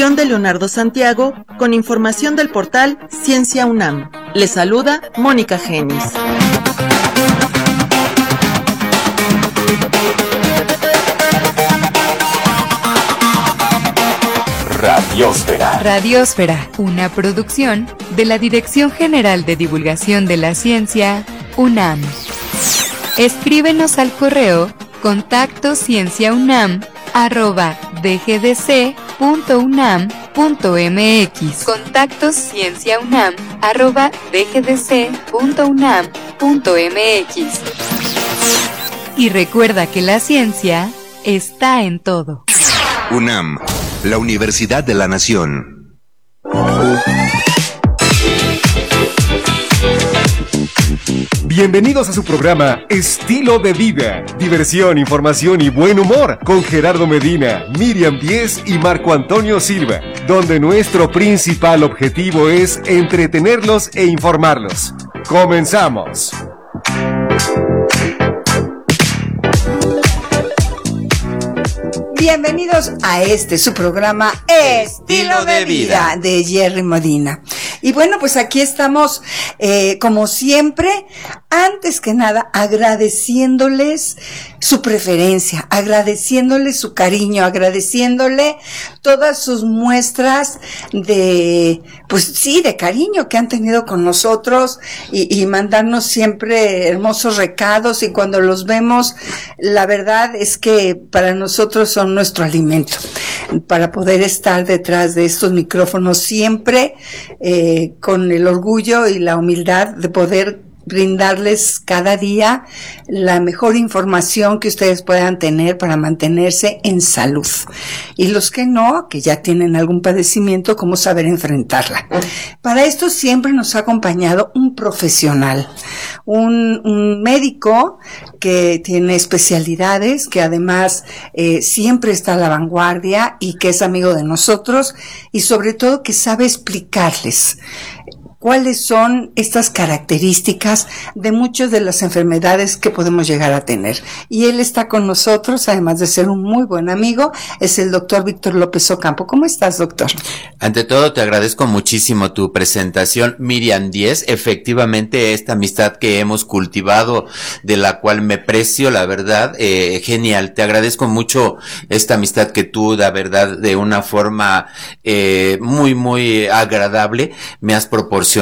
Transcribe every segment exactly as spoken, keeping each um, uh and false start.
Guión de Leonardo Santiago, con información del portal Ciencia UNAM. Les saluda Mónica Genis. Radiósfera. Radiósfera, una producción de la Dirección General de Divulgación de la Ciencia, UNAM. Escríbenos al correo contacto cienciaunam arroba dgdc.unam.mx. Contacto cienciaunam arroba dgdc.unam.mx. Y recuerda que la ciencia está en todo. UNAM, la Universidad de la Nación. Bienvenidos a su programa Estilo de Vida, diversión, información y buen humor con Gerardo Medina, Miriam Díez y Marco Antonio Silva, donde nuestro principal objetivo es entretenerlos e informarlos. ¡Comenzamos! Bienvenidos a este, su programa Estilo de Vida de Jerry Medina. Y bueno, pues aquí estamos, eh, como siempre, antes que nada, agradeciéndoles su preferencia, agradeciéndoles su cariño, agradeciéndole todas sus muestras de, pues sí, de cariño que han tenido con nosotros y, y mandarnos siempre hermosos recados, y cuando los vemos, la verdad es que para nosotros son nuestro alimento, para poder estar detrás de estos micrófonos siempre, eh, con el orgullo y la humildad de poder brindarles cada día la mejor información que ustedes puedan tener para mantenerse en salud. Y los que no, que ya tienen algún padecimiento, cómo saber enfrentarla. Para esto siempre nos ha acompañado un profesional, un, un médico que tiene especialidades, que además eh, siempre está a la vanguardia y que es amigo de nosotros, y sobre todo que sabe explicarles cuáles son estas características de muchas de las enfermedades que podemos llegar a tener. Y él está con nosotros, además de ser un muy buen amigo, es el doctor Víctor López Ocampo. ¿Cómo estás, doctor? Ante todo, te agradezco muchísimo tu presentación, Miriam Díez. Efectivamente, esta amistad que hemos cultivado, de la cual me precio, la verdad, eh, genial. Te agradezco mucho esta amistad que tú, la verdad, de una forma eh, muy, muy agradable, me has proporcionado.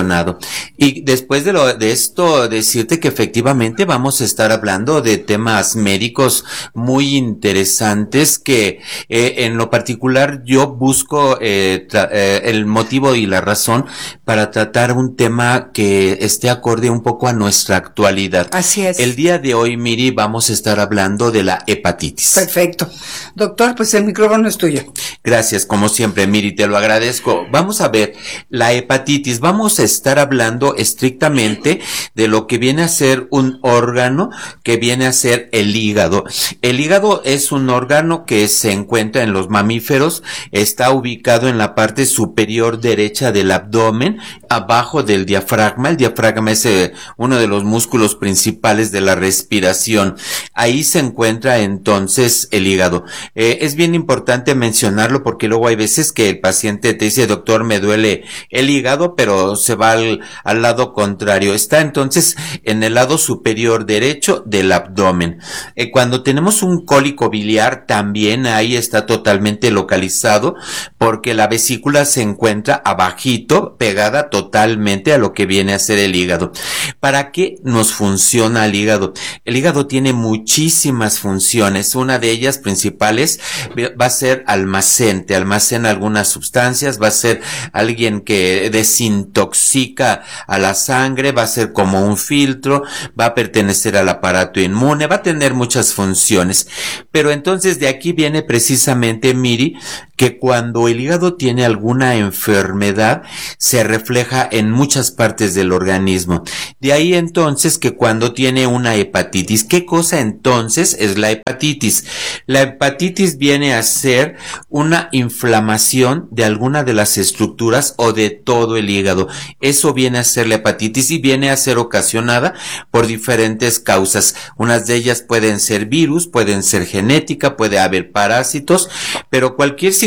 Y después de lo de esto, decirte que efectivamente vamos a estar hablando de temas médicos muy interesantes que eh, en lo particular yo busco eh, tra- eh, el motivo y la razón para tratar un tema que esté acorde un poco a nuestra actualidad. Así es. El día de hoy, Miri, vamos a estar hablando de la hepatitis. Perfecto. Doctor, pues el micrófono es tuyo. Gracias, como siempre, Miri, te lo agradezco. Vamos a ver, la hepatitis, vamos a estar hablando estrictamente de lo que viene a ser un órgano que viene a ser el hígado. El hígado es un órgano que se encuentra en los mamíferos, está ubicado en la parte superior derecha del abdomen, abajo del diafragma. El diafragma es eh, uno de los músculos principales de la respiración. Ahí se encuentra entonces el hígado. Eh, es bien importante mencionarlo porque luego hay veces que el paciente te dice, doctor, me duele el hígado, pero se va al, al lado contrario. Está entonces en el lado superior derecho del abdomen. Eh, cuando tenemos un cólico biliar, también ahí está totalmente localizado, porque la vesícula se encuentra abajito, pegada totalmente a lo que viene a ser el hígado. ¿Para qué nos funciona el hígado? El hígado tiene muchísimas funciones. Una de ellas principales va a ser almacén, te almacena algunas sustancias, va a ser alguien que desintoxica a la sangre, va a ser como un filtro, va a pertenecer al aparato inmune, va a tener muchas funciones. Pero entonces de aquí viene precisamente, Miri, que cuando el hígado tiene alguna enfermedad, se refleja en muchas partes del organismo. De ahí entonces que cuando tiene una hepatitis, ¿qué cosa entonces es la hepatitis? La hepatitis viene a ser una inflamación de alguna de las estructuras o de todo el hígado. Eso viene a ser la hepatitis y viene a ser ocasionada por diferentes causas. Unas de ellas pueden ser virus, pueden ser genética, puede haber parásitos, pero cualquier situación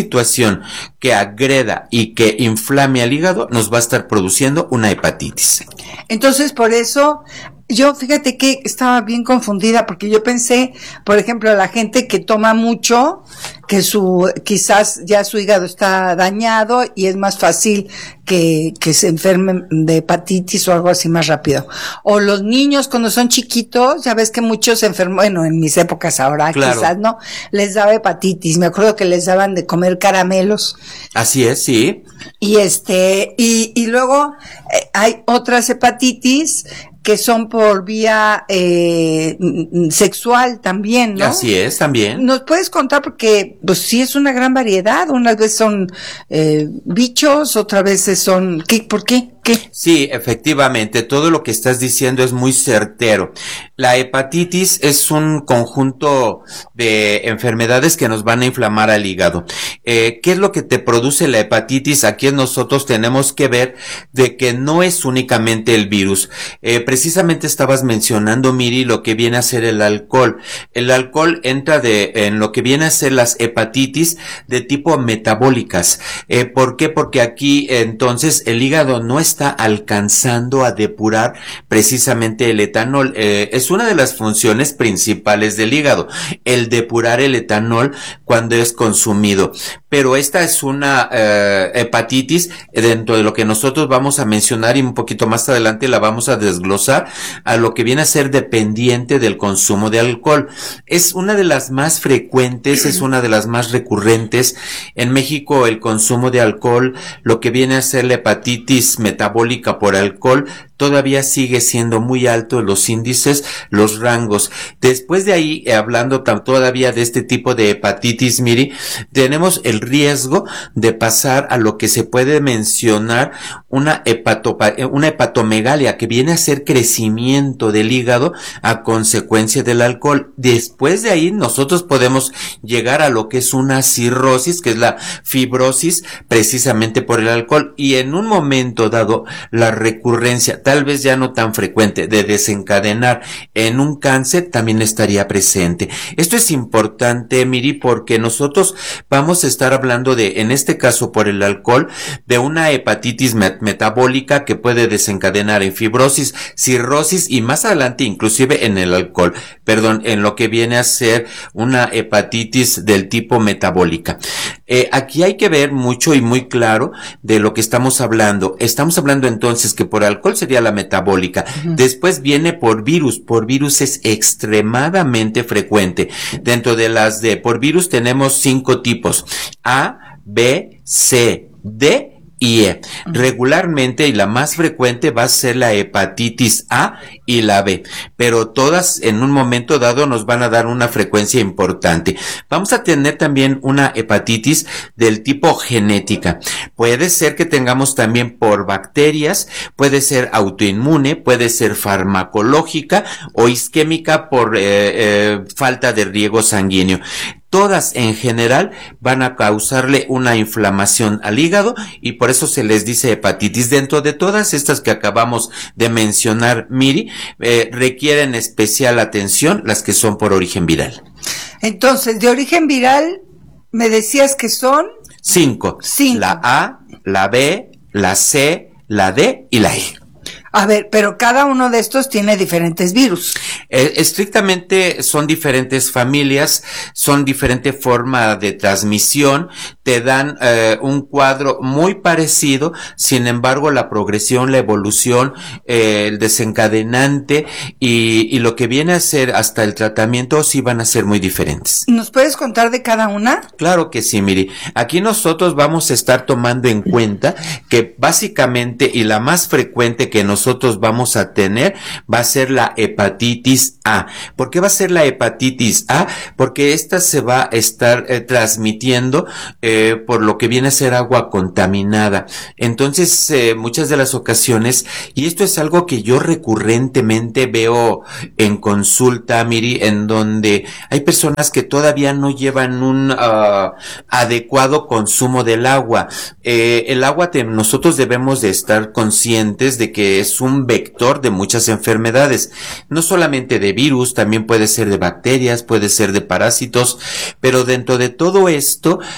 situación que agreda y que inflame al hígado nos va a estar produciendo una hepatitis. Entonces, por eso, yo fíjate que estaba bien confundida, porque yo pensé, por ejemplo, la gente que toma mucho, que su, quizás ya su hígado está dañado y es más fácil que, que se enfermen de hepatitis o algo así más rápido. O los niños cuando son chiquitos, ya ves que muchos se enferman, bueno, en mis épocas ahora Claro. quizás no, les daba hepatitis. Me acuerdo que les daban de comer caramelos. Así es, sí. Y este, y, y luego eh, hay otras hepatitis que son por vía eh, sexual también, ¿no? Así es, también. ¿Nos puedes contar? Porque, pues sí es una gran variedad. Unas veces son eh, bichos, otras veces son, ¿qué? ¿Por qué? ¿Qué? Sí, efectivamente, todo lo que estás diciendo es muy certero. La hepatitis es un conjunto de enfermedades que nos van a inflamar al hígado. Eh, ¿Qué es lo que te produce la hepatitis? Aquí nosotros tenemos que ver de que no es únicamente el virus. Eh, precisamente estabas mencionando, Miri, lo que viene a ser el alcohol. El alcohol entra de en lo que viene a ser las hepatitis de tipo metabólicas. Eh, ¿Por qué? Porque aquí entonces el hígado no es está alcanzando a depurar precisamente el etanol. Eh, es una de las funciones principales del hígado, el depurar el etanol cuando es consumido. Pero esta es una eh, hepatitis dentro de lo que nosotros vamos a mencionar y un poquito más adelante la vamos a desglosar a lo que viene a ser dependiente del consumo de alcohol. Es una de las más frecuentes, es una de las más recurrentes. En México el consumo de alcohol, lo que viene a ser la hepatitis metabólica por alcohol, todavía sigue siendo muy alto los índices, los rangos. Después de ahí, eh, hablando tan, todavía de este tipo de hepatitis, Miri, tenemos el riesgo de pasar a lo que se puede mencionar una, hepatopa, una hepatomegalia, que viene a ser crecimiento del hígado a consecuencia del alcohol. Después de ahí, nosotros podemos llegar a lo que es una cirrosis, que es la fibrosis, precisamente por el alcohol, y en un momento dado, la recurrencia, tal vez ya no tan frecuente, de desencadenar en un cáncer también estaría presente. Esto es importante, Miri, porque nosotros vamos a estar hablando de, en este caso por el alcohol, de una hepatitis met- metabólica que puede desencadenar en fibrosis, cirrosis y más adelante inclusive en el alcohol, perdón, en lo que viene a ser una hepatitis del tipo metabólica. Eh, aquí hay que ver mucho y muy claro de lo que estamos hablando. Estamos hablando entonces que por alcohol sería la metabólica. Uh-huh. Después viene por virus. Por virus es extremadamente frecuente. Dentro de las de por virus tenemos cinco tipos: A, B, C, D y E. Regularmente, y la más frecuente va a ser la hepatitis A y la B, pero todas en un momento dado nos van a dar una frecuencia importante. Vamos a tener también una hepatitis del tipo genética. Puede ser que tengamos también por bacterias, puede ser autoinmune, puede ser farmacológica o isquémica por eh, eh, falta de riego sanguíneo. Todas en general van a causarle una inflamación al hígado y por eso se les dice hepatitis. Dentro de todas estas que acabamos de mencionar, Miri, eh, requieren especial atención las que son por origen viral. Entonces, de origen viral, me decías que son Cinco. Cinco. La A, la B, la C, la D y la E. A ver, pero cada uno de estos tiene diferentes virus. Eh, estrictamente son diferentes familias, son diferente forma de transmisión, te dan eh, un cuadro muy parecido, sin embargo la progresión, la evolución, eh, el desencadenante y, y lo que viene a ser hasta el tratamiento sí van a ser muy diferentes. ¿Nos puedes contar de cada una? Claro que sí, Miri. Aquí nosotros vamos a estar tomando en cuenta que básicamente y la más frecuente que nosotros vamos a tener va a ser la hepatitis A. ¿Por qué va a ser la hepatitis A? Porque esta se va a estar eh, transmitiendo eh, por lo que viene a ser agua contaminada. Entonces, eh, muchas de las ocasiones, y esto es algo que yo recurrentemente veo en consulta, Miri, en donde hay personas que todavía no llevan un uh, adecuado consumo del agua. Eh, el agua, te, nosotros debemos de estar conscientes de que es un vector de muchas enfermedades, no solamente de virus, también puede ser de bacterias, puede ser de parásitos, pero dentro de todo esto, para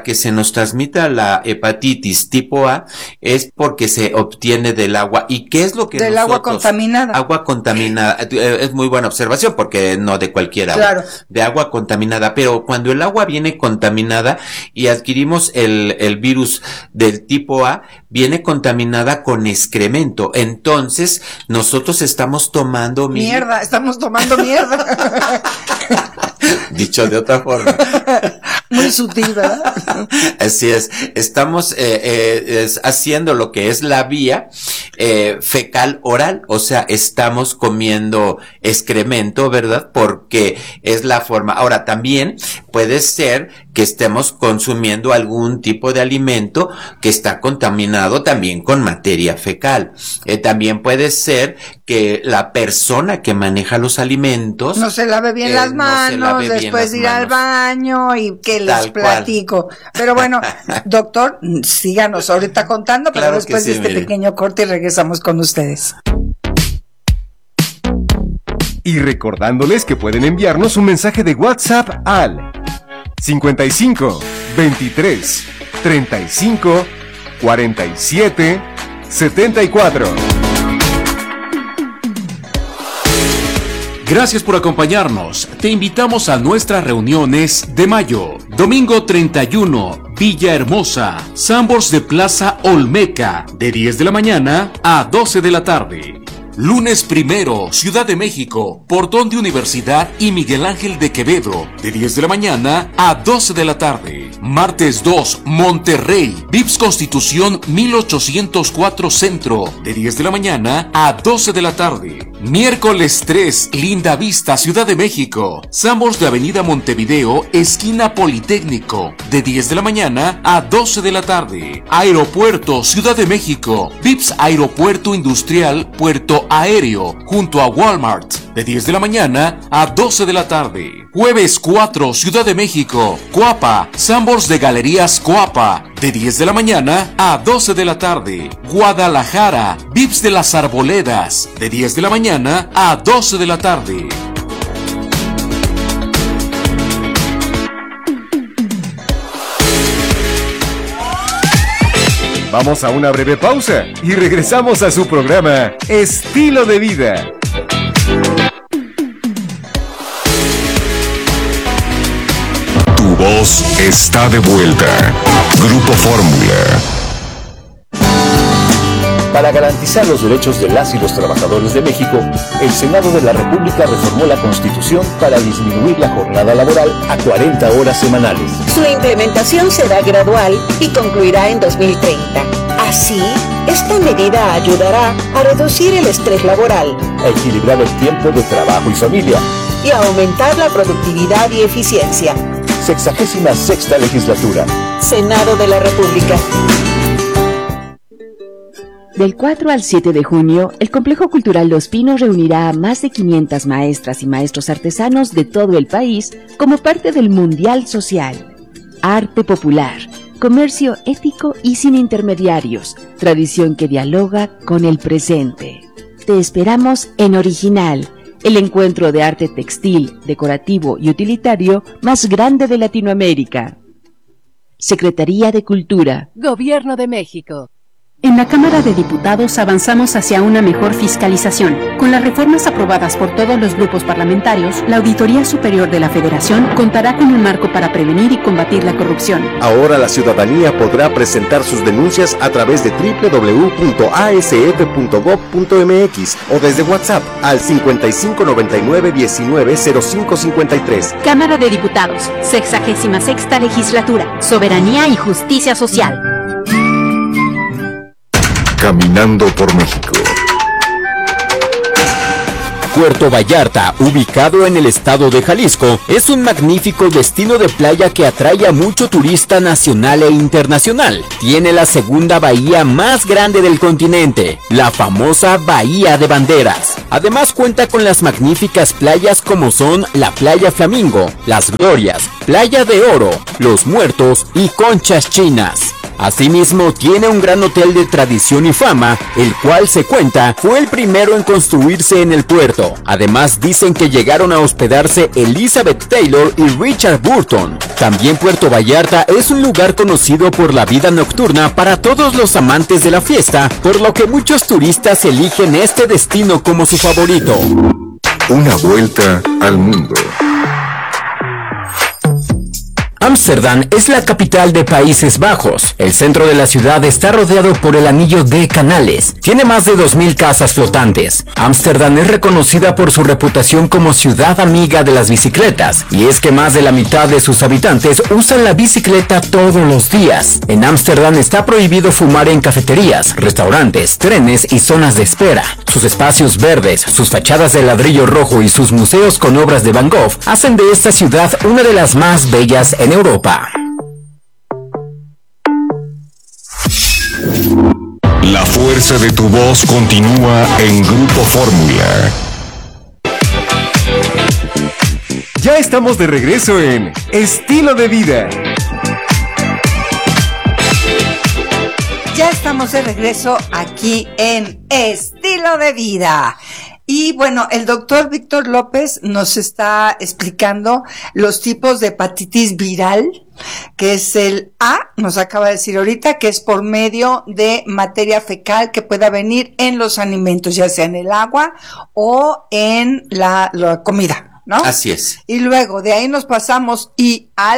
para que se nos transmita la hepatitis tipo A es porque se obtiene del agua. ¿Y qué es lo que Del nosotros, agua contaminada. Agua contaminada. Es muy buena observación porque no de cualquier agua. Claro. De agua contaminada. Pero cuando el agua viene contaminada y adquirimos el, el virus del tipo A, viene contaminada con excremento. Entonces, nosotros estamos tomando... Mierda, estamos tomando mierda. Dicho de otra forma. Muy sutil, ¿verdad? Así es. Estamos eh, eh, es haciendo lo que es la vía eh, fecal oral. O sea, estamos comiendo excremento, ¿verdad? Porque es la forma. Ahora, también puede ser que estemos consumiendo algún tipo de alimento que está contaminado también con materia fecal. Eh, también puede ser que la persona que maneja los alimentos no se lave bien eh, las no manos después de ir al baño y que les Tal platico. Cual. Pero bueno, doctor, síganos ahorita contando, pero claro después sí, de este mire. pequeño corte y regresamos con ustedes. Y recordándoles que pueden enviarnos un mensaje de WhatsApp al cincuenta y cinco, veintitrés, treinta y cinco, cuarenta y siete, setenta y cuatro. Gracias por acompañarnos. Te invitamos a nuestras reuniones de mayo. Domingo treinta y uno, Villa Hermosa, Sambors de Plaza Olmeca, de diez de la mañana a doce de la tarde. Lunes primero, Ciudad de México, Portón de Universidad y Miguel Ángel de Quevedo, de diez de la mañana a doce de la tarde. Martes dos, Monterrey, Vips Constitución mil ochocientos cuatro Centro, de diez de la mañana a doce de la tarde. Miércoles tres, Linda Vista, Ciudad de México, Sambors de Avenida Montevideo, esquina Politécnico, de diez de la mañana a doce de la tarde. Aeropuerto, Ciudad de México, Vips Aeropuerto Industrial, Puerto Aéreo, junto a Walmart, de diez de la mañana a doce de la tarde. Jueves cuatro, Ciudad de México, Coapa, Sambors de Galerías Coapa, de diez de la mañana a doce de la tarde. Guadalajara, Vips de las Arboledas, de diez de la mañana a doce de la tarde. Vamos a una breve pausa y regresamos a su programa Estilo de Vida. Tu voz está de vuelta. Grupo Fórmula. Para garantizar los derechos de las y los trabajadores de México, el Senado de la República reformó la Constitución para disminuir la jornada laboral a cuarenta horas semanales. Su implementación será gradual y concluirá en dos mil treinta. Así, esta medida ayudará a reducir el estrés laboral, a equilibrar el tiempo de trabajo y familia y a aumentar la productividad y eficiencia. Sexagésima sexta legislatura. Senado de la República. Del cuatro al siete de junio, el Complejo Cultural Los Pinos reunirá a más de quinientas maestras y maestros artesanos de todo el país como parte del Mundial Social. Arte popular, comercio ético y sin intermediarios, tradición que dialoga con el presente. Te esperamos en Original, el encuentro de arte textil, decorativo y utilitario más grande de Latinoamérica. Secretaría de Cultura. Gobierno de México. En la Cámara de Diputados avanzamos hacia una mejor fiscalización. Con las reformas aprobadas por todos los grupos parlamentarios, la Auditoría Superior de la Federación contará con un marco para prevenir y combatir la corrupción. Ahora la ciudadanía podrá presentar sus denuncias a través de doble u doble u doble u punto a s f punto gob punto m x o desde WhatsApp al cincuenta y cinco noventa y nueve diecinueve cero cinco cincuenta y tres. Cámara de Diputados, sexagésima sexta legislatura, soberanía y justicia social. Caminando por México. Puerto Vallarta, ubicado en el estado de Jalisco, es un magnífico destino de playa que atrae a mucho turista nacional e internacional. Tiene la segunda bahía más grande del continente, la famosa Bahía de Banderas. Además cuenta con las magníficas playas como son la Playa Flamingo, Las Glorias, Playa de Oro, Los Muertos y Conchas Chinas. Asimismo, tiene un gran hotel de tradición y fama, el cual se cuenta fue el primero en construirse en el puerto. Además, dicen que llegaron a hospedarse Elizabeth Taylor y Richard Burton. También Puerto Vallarta es un lugar conocido por la vida nocturna para todos los amantes de la fiesta, por lo que muchos turistas eligen este destino como su favorito. Una vuelta al mundo. Ámsterdam es la capital de Países Bajos. El centro de la ciudad está rodeado por el anillo de canales. Tiene más de dos mil casas flotantes. Ámsterdam es reconocida por su reputación como ciudad amiga de las bicicletas. Y es que más de la mitad de sus habitantes usan la bicicleta todos los días. En Ámsterdam está prohibido fumar en cafeterías, restaurantes, trenes y zonas de espera. Sus espacios verdes, sus fachadas de ladrillo rojo y sus museos con obras de Van Gogh hacen de esta ciudad una de las más bellas en Europa. La fuerza de tu voz continúa en Grupo Fórmula. Ya estamos de regreso en Estilo de Vida. Ya estamos de regreso aquí en Estilo de Vida. Y bueno, el doctor Víctor López nos está explicando los tipos de hepatitis viral, que es el A, nos acaba de decir ahorita, que es por medio de materia fecal que pueda venir en los alimentos, ya sea en el agua o en la, la comida, ¿no? Así es. Y luego de ahí nos pasamos y al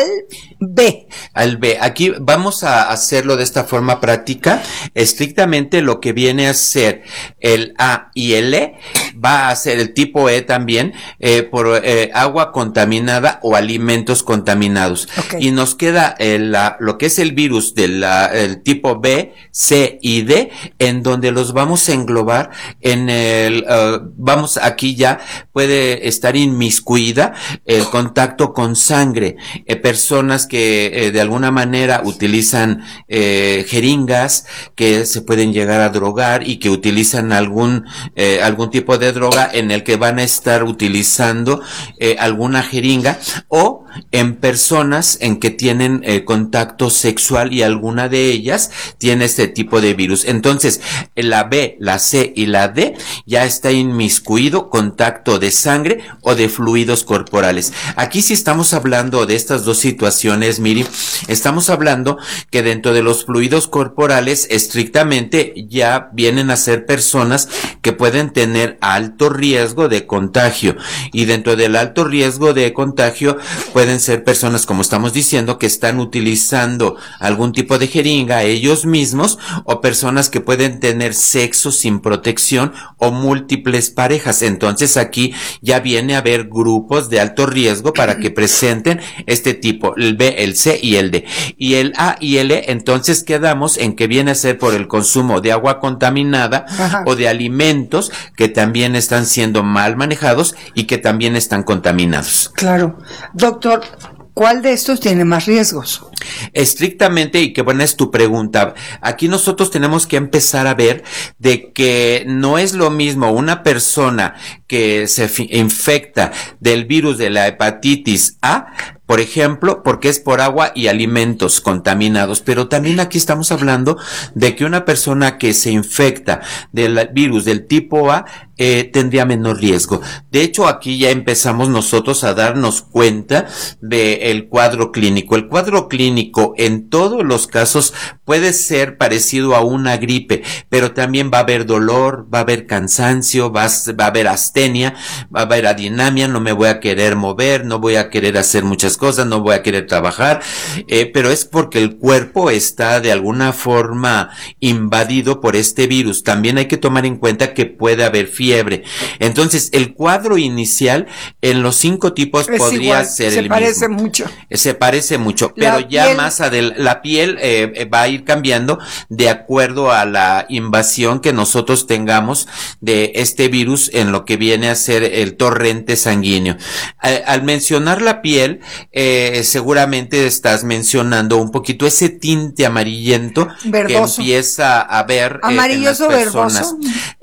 B. Al B. Aquí vamos a hacerlo de esta forma práctica. Estrictamente lo que viene a ser el A y el E va a ser el tipo E también eh, por eh, agua contaminada o alimentos contaminados. Okay. Y nos queda el, la, lo que es el virus del el tipo B, C y D, en donde los vamos a englobar en el, uh, vamos aquí ya puede estar inmiscuida el contacto con sangre, eh, personas que eh, de alguna manera utilizan eh, jeringas, que se pueden llegar a drogar y que utilizan algún eh, algún tipo de droga en el que van a estar utilizando eh, alguna jeringa, o en personas en que tienen eh, contacto sexual y alguna de ellas tiene este tipo de virus. Entonces, la B, la C y la D ya está inmiscuido contacto de sangre o de fluidos corporales. Aquí sí estamos hablando de estas dos situaciones, Miri, estamos hablando que dentro de los fluidos corporales estrictamente ya vienen a ser personas que pueden tener alto riesgo de contagio, y dentro del alto riesgo de contagio pueden ser personas, como estamos diciendo, que están utilizando algún tipo de jeringa ellos mismos, o personas que pueden tener sexo sin protección o múltiples parejas. Entonces aquí ya viene a haber grupos de alto riesgo para que presenten este tipo, el B, el C y el D. Y el A y el E, entonces quedamos en que viene a ser por el consumo de agua contaminada. Ajá. O de alimentos que también están siendo mal manejados y que también están contaminados. Claro. Doctor, ¿cuál de estos tiene más riesgos? Estrictamente, y qué buena es tu pregunta, aquí nosotros tenemos que empezar a ver de que no es lo mismo una persona que se infecta del virus de la hepatitis A, por ejemplo, porque es por agua y alimentos contaminados, pero también aquí estamos hablando de que una persona que se infecta del virus del tipo A eh, tendría menor riesgo. De hecho, aquí ya empezamos nosotros a darnos cuenta del cuadro clínico. El cuadro clínico en todos los casos puede ser parecido a una gripe, pero también va a haber dolor, va a haber cansancio, va a, va a haber astenia, va a haber adinamia, no me voy a querer mover, no voy a querer hacer muchas cosas, no voy a querer trabajar, eh, pero es porque el cuerpo está de alguna forma invadido por este virus. También hay que tomar en cuenta que puede haber fiebre. Entonces, el cuadro inicial en los cinco tipos es podría igual, ser se el parece mismo. mucho. Se parece mucho, pero la ya piel... más adelante, la piel eh, va a ir cambiando de acuerdo a la invasión que nosotros tengamos de este virus en lo que viene a ser el torrente sanguíneo. Al, al mencionar la piel, eh, seguramente estás mencionando un poquito ese tinte amarillento verdoso, que empieza a ver amarilloso, eh, en las personas. verdoso.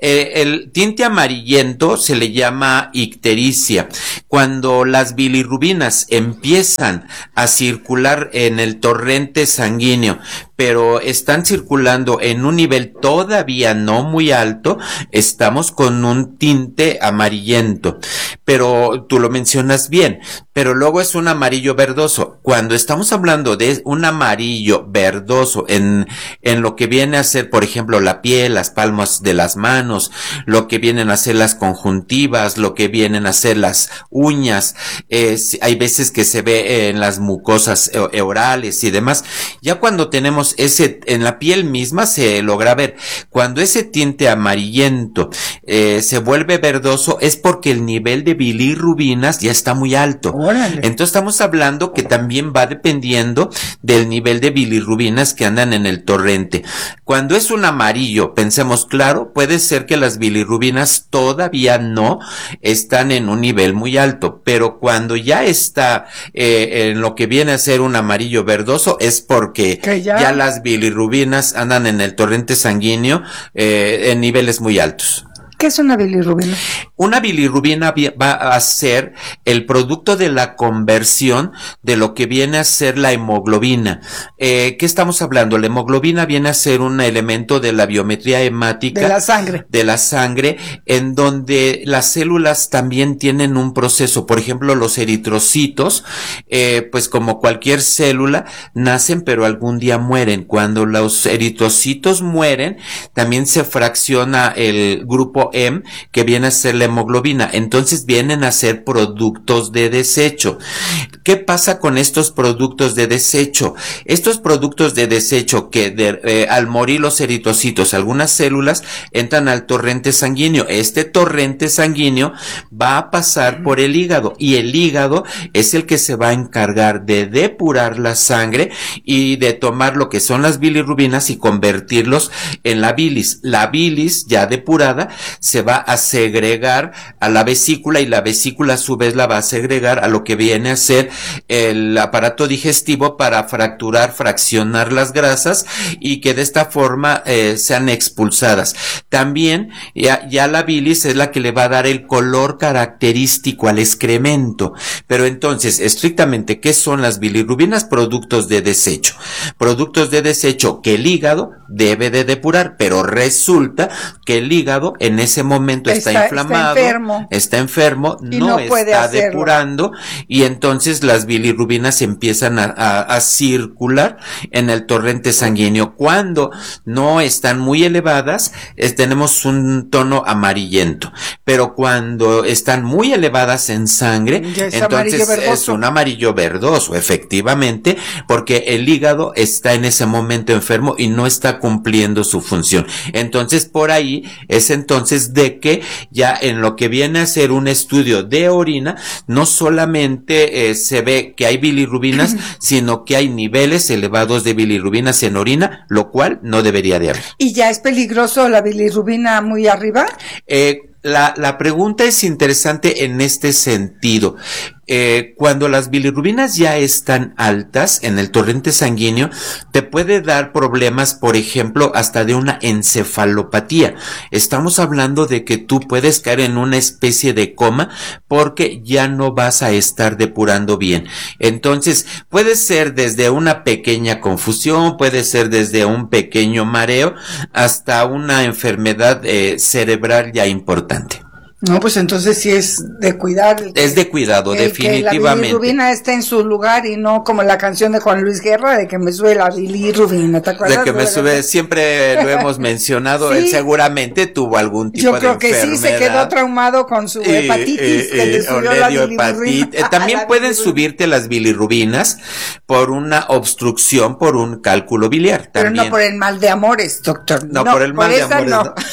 Eh, el tinte amarillento se le llama ictericia. Cuando las bilirrubinas empiezan a circular en el torrente sanguíneo, pero están circulando en un nivel todavía no muy alto, estamos con un tinte amarillento. Pero tú lo mencionas bien, pero luego es un amarillo verdoso. Cuando estamos hablando de un amarillo verdoso en, en lo que viene a ser, por ejemplo, la piel, las palmas de las manos, lo que vienen a ser las conjuntivas, lo que vienen a ser las uñas, eh, hay veces que se ve en las mucosas eh, orales y demás. Ya cuando tenemos ese, en la piel misma se logra ver. Cuando ese tinte amarillento eh, se vuelve verdoso, es porque el nivel de bilirrubinas ya está muy alto. ¡Órale! Entonces estamos hablando que también va dependiendo del nivel de bilirrubinas que andan en el torrente. Cuando es un amarillo, pensemos, claro, puede ser que las bilirrubinas todavía no están en un nivel muy alto, pero cuando ya está eh, en lo que viene a ser un amarillo verdoso, es porque ya? ya las bilirrubinas andan en el torrente sanguíneo eh, en niveles muy altos. ¿Qué es una bilirrubina? Una bilirrubina va a ser el producto de la conversión de lo que viene a ser la hemoglobina. Eh, ¿Qué estamos hablando? La hemoglobina viene a ser un elemento de la biometría hemática. De la sangre. De la sangre, en donde las células también tienen un proceso. Por ejemplo, los eritrocitos, eh, pues como cualquier célula, nacen pero algún día mueren. Cuando los eritrocitos mueren, también se fracciona el grupo M, que viene a ser la hemoglobina. Entonces vienen a ser productos de desecho. ¿Qué pasa con estos productos de desecho? Estos productos de desecho que de, eh, al morir los eritrocitos, algunas células entran al torrente sanguíneo. Este torrente sanguíneo va a pasar por el hígado, y el hígado es el que se va a encargar de depurar la sangre y de tomar lo que son las bilirrubinas y convertirlos en la bilis. La bilis ya depurada se va a segregar a la vesícula, y la vesícula a su vez la va a segregar a lo que viene a ser el aparato digestivo para fracturar, fraccionar las grasas y que de esta forma eh, sean expulsadas. También ya, ya la bilis es la que le va a dar el color característico al excremento. Pero entonces, estrictamente, ¿qué son las bilirrubinas? Productos de desecho. Productos de desecho que el hígado debe de depurar, pero resulta que el hígado en ese momento está, está inflamado, está enfermo, está enfermo no, no está depurando, y entonces las bilirrubinas empiezan a, a, a circular en el torrente sanguíneo. Cuando no están muy elevadas, es, tenemos un tono amarillento, pero cuando están muy elevadas en sangre, entonces es un amarillo verdoso, efectivamente, porque el hígado está en ese momento enfermo y no está cumpliendo su función. Entonces por ahí es entonces de que ya en lo que viene a ser un estudio de orina, no solamente eh, se ve que hay bilirrubinas, sino que hay niveles elevados de bilirrubinas en orina, lo cual no debería de haber. ¿Y ya es peligroso la bilirrubina muy arriba? Eh, la, la pregunta es interesante en este sentido. Eh, cuando las bilirrubinas ya están altas en el torrente sanguíneo, te puede dar problemas, por ejemplo, hasta de una encefalopatía. Estamos hablando de que tú puedes caer en una especie de coma porque ya no vas a estar depurando bien. Entonces, puede ser desde una pequeña confusión, puede ser desde un pequeño mareo, hasta una enfermedad eh, cerebral ya importante. No, pues entonces sí es de cuidar. Es de cuidado, el, definitivamente. Que la bilirrubina esté en su lugar y no como la canción de Juan Luis Guerra de que me sube la bilirrubina, ¿te acuerdas? De que me sube, siempre lo hemos mencionado, sí. Él seguramente tuvo algún tipo Yo de creo que enfermedad. Sí, se quedó traumado con su y, hepatitis, y, que le subió la bilirrubina. Eh, también pueden bilirrubina. subirte las bilirrubinas por una obstrucción, por un cálculo biliar. Pero también. no por el mal de amores, doctor. No, no por el mal por de amores, no. no.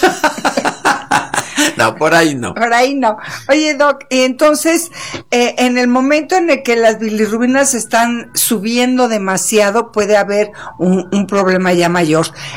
No, por ahí no. Por ahí no. Oye, Doc, entonces, eh, en el momento en el que las bilirrubinas están subiendo demasiado, puede haber un, un problema ya mayor.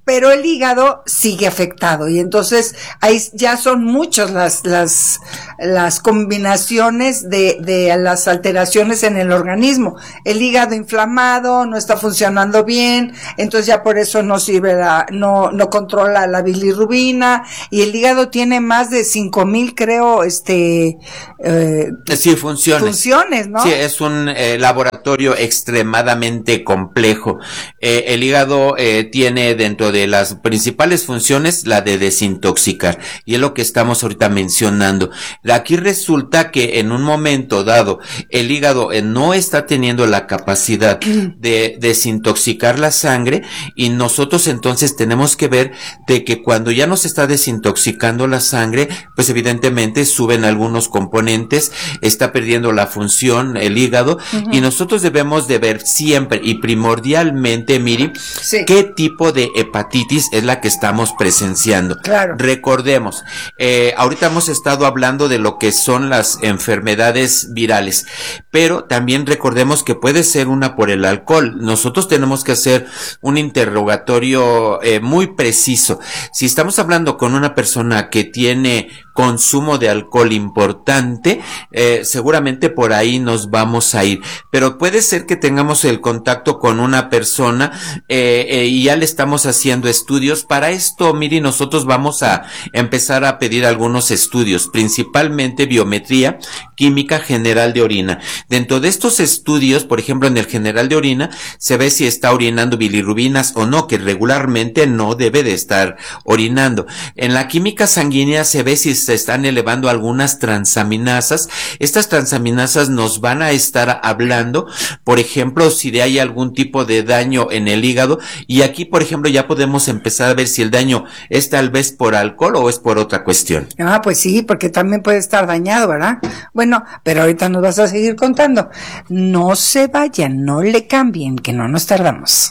pero el hígado sigue afectado y entonces ahí ya son muchas las las las combinaciones de de las alteraciones en el organismo. El hígado inflamado no está funcionando bien, entonces ya por eso no sirve la, no no controla la bilirrubina, y el hígado tiene más de cinco mil, creo, este eh, sí, funciones. Funciones, ¿no? Sí, es un eh, laboratorio extremadamente complejo. Eh, el hígado eh, tiene dentro de las principales funciones la de desintoxicar, y es lo que estamos ahorita mencionando. Aquí resulta que en un momento dado el hígado eh, no está teniendo la capacidad de desintoxicar la sangre, y nosotros entonces tenemos que ver de que cuando ya nos está desintoxicando la sangre, pues evidentemente suben algunos componentes, está perdiendo la función el hígado, uh-huh. y nosotros debemos de ver siempre y primordialmente, Miri, sí. qué tipo de hepatitis es la que estamos presenciando. Claro. Recordemos, eh, ahorita hemos estado hablando de lo que son las enfermedades virales, pero también recordemos que puede ser una por el alcohol. Nosotros tenemos que hacer un interrogatorio eh, muy preciso. Si estamos hablando con una persona que tiene consumo de alcohol importante, eh, seguramente por ahí nos vamos a ir, pero puede ser que tengamos el contacto con una persona eh, eh, y ya le estamos haciendo estudios. Para esto, Miri, nosotros vamos a empezar a pedir algunos estudios, principalmente biometría química general de orina. Dentro de estos estudios, por ejemplo, en el general de orina, se ve si está orinando bilirrubinas o no, que regularmente no debe de estar orinando. En la química sanguínea se ve si se están elevando algunas transaminasas. Estas transaminasas nos van a estar hablando, por ejemplo, si hay algún tipo de daño en el hígado, y aquí, por ejemplo, ya podemos empezar a ver si el daño es tal vez por alcohol o es por otra cuestión. Ah, pues sí, porque también puede estar dañado, ¿verdad? Bueno, pero ahorita nos vas a seguir contando. No se vayan, no le cambien, que no nos tardamos.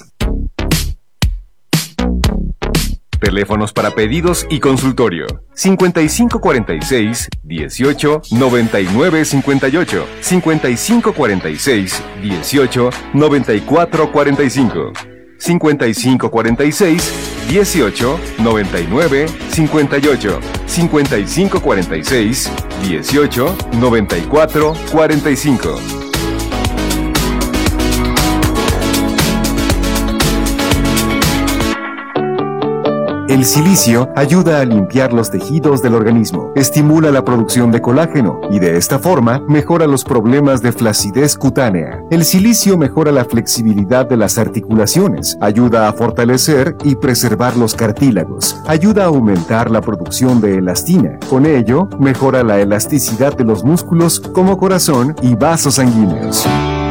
Teléfonos para pedidos y consultorio: cincuenta y cinco cuarenta y seis, dieciocho, noventa y nueve cincuenta y ocho, cincuenta y cinco cuarenta y seis, dieciocho, noventa y cuatro cuarenta y cinco, cincuenta y cinco cuarenta y seis, dieciocho, noventa y nueve cincuenta y ocho, cincuenta y cinco cuarenta y seis, dieciocho, noventa y cuatro cuarenta y cinco. El silicio ayuda a limpiar los tejidos del organismo, estimula la producción de colágeno y de esta forma mejora los problemas de flacidez cutánea. El silicio mejora la flexibilidad de las articulaciones, ayuda a fortalecer y preservar los cartílagos, ayuda a aumentar la producción de elastina. Con ello, mejora la elasticidad de los músculos como corazón y vasos sanguíneos.